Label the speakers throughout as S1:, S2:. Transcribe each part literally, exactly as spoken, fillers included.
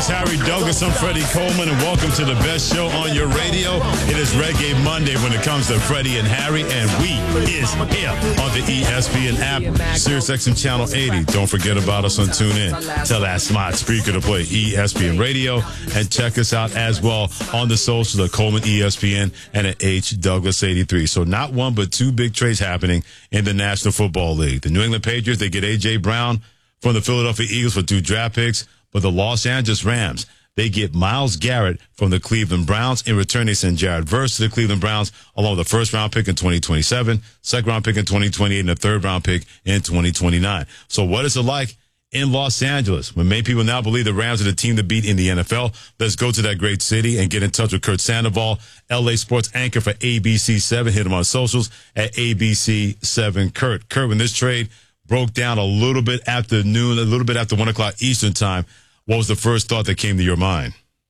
S1: is Harry Douglas. I'm Freddie Coleman, and welcome to the best show on your radio. It is Reggae Monday when it comes to Freddie and Harry, and we is here on the E S P N app, SiriusXM Channel eighty. Don't forget about us on TuneIn. Tell that smart speaker to play E S P N Radio, and check us out as well on the socials at Coleman E S P N and at H Douglas eighty-three. So not one but two big trades happening in the National Football League. The New England Patriots, they get A J. Brown from the Philadelphia Eagles for two draft picks, but the Los Angeles Rams, they get Myles Garrett from the Cleveland Browns. In return, they send Jared Verse to the Cleveland Browns, along with a first-round pick in twenty twenty-seven, second-round pick in twenty twenty-eight, and a third-round pick in twenty twenty-nine. So what is it like in Los Angeles, when many people now believe the Rams are the team to beat in the N F L? Let's go to that great city and get in touch with Kurt Sandoval, L A sports anchor for A B C seven. Hit him on socials at A B C seven. Kurt, Kurt, when this trade broke down a little bit after noon, a little bit after one o'clock Eastern time, what was the first thought that came to your mind?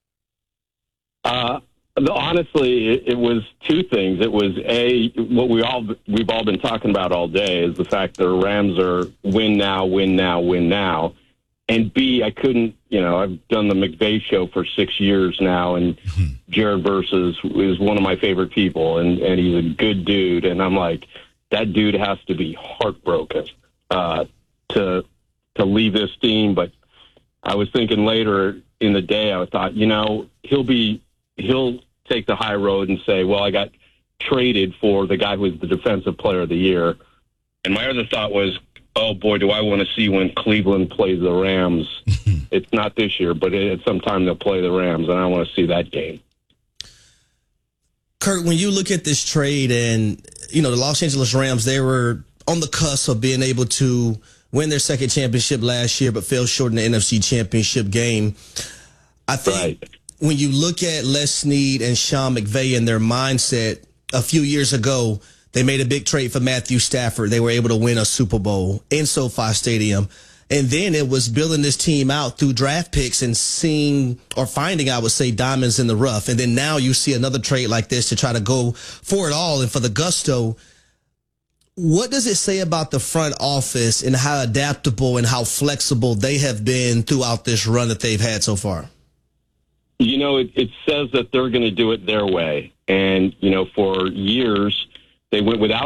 S2: Uh, honestly, it, it was two things. It was a what we all we've all been talking about all day is the fact that the Rams are win now, win now, win now, and B, I couldn't. You know, I've done the McVay show for six years now, and Jared Verse is, is one of my favorite people, and and he's a good dude, and I'm like, that dude has to be heartbroken uh, to to leave this team, but I was thinking later in the day, I thought, you know, he'll be, he'll take the high road and say, well, I got traded for the guy who was the defensive player of the year. And my other thought was, oh boy, do I want to see when Cleveland plays the Rams. It's not this year, but at some time they'll play the Rams, and I want to see that game.
S3: Kurt, when you look at this trade and, you know, the Los Angeles Rams, they were on the cusp of being able to win their second championship last year, but fell short in the N F C Championship game. I think
S2: Right.
S3: when you look at Les Snead and Sean McVay and their mindset, a few years ago, they made a big trade for Matthew Stafford. They were able to win a Super Bowl in SoFi Stadium. And then it was building this team out through draft picks and seeing or finding, I would say, diamonds in the rough. And then now you see another trade like this to try to go for it all and for the gusto. What does it say about the front office and how adaptable and how flexible they have been throughout this run that they've had so far?
S2: You know, it, it says that they're going to do it their way. And, you know, for years, they went without